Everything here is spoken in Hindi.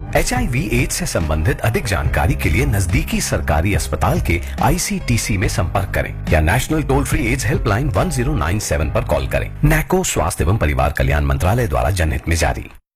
HIV एड्स से संबंधित अधिक जानकारी के लिए नजदीकी सरकारी अस्पताल के ICTC में संपर्क करें या national toll free ads helpline 1097 पर कॉल करें। नैको स्वास्थ्य एवं परिवार कल्याण मंत्रालय द्वारा जनहित में जारी।